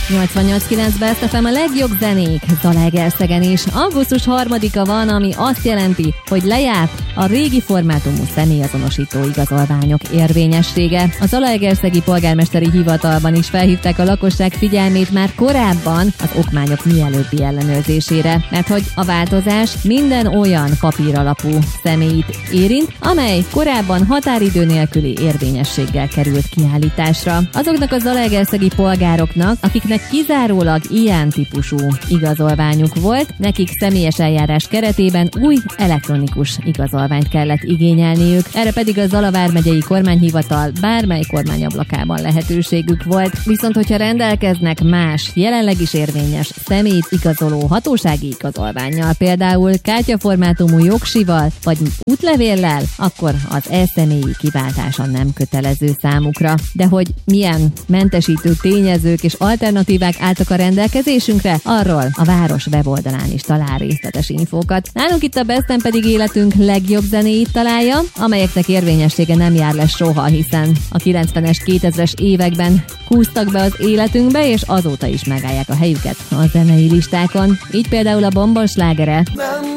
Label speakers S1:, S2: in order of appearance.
S1: 88.9 Best FM a legjobb zenék Zalaegerszegen is. Augusztus 3-a van, ami azt jelenti, hogy lejárt a régi formátumú személyazonosító igazolványok érvényessége. A Zalaegerszegi polgármesteri hivatalban is felhívták a lakosság figyelmét már korábban az okmányok mielőbbi ellenőrzésére, mert hogy a változás minden olyan papíralapú személyt érint, amely korábban határidő nélküli érvényességgel került kiállításra. Azoknak a zalaegerszegi polgároknak, akiknek kizárólag ilyen típusú igazolványuk volt, nekik személyes eljárás keretében új elektronikus igazolványt kellett igényelniük. Erre pedig a Zala vármegyei kormányhivatal bármely kormányablakában lehetőségük volt. Viszont hogyha rendelkeznek más, jelenleg is érvényes személyt igazoló hatósági igazolvánnyal, például kártyaformátumú jogsival vagy útlevéllel, akkor az e-személyi kiváltása nem kötelező számukra. De hogy milyen mentesítő tényezők és alternatívák álltak a rendelkezésünkre, arról a város weboldalán is talál részletes infókat. Nálunk itt a Besten pedig életünk legjobb zenéit találja, amelyeknek érvényessége nem jár le soha, hiszen a 90-es, 2000-es években kúztak be az életünkbe, és azóta is megállják a helyüket a zenei listákon. Így például a bombonslágere